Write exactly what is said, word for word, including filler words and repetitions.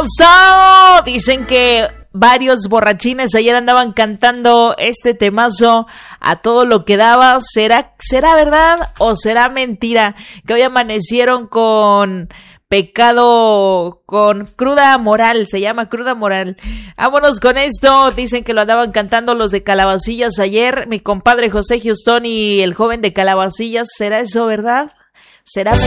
pasó? Dicen que varios borrachines ayer andaban cantando este temazo a todo lo que daba. ¿Será, será verdad o será mentira que hoy amanecieron con pecado, con cruda moral? Se llama cruda moral. Vámonos con esto. Dicen que lo andaban cantando los de Calabacillas ayer, mi compadre José Houston y el joven de Calabacillas. ¿Será eso verdad? ¿Será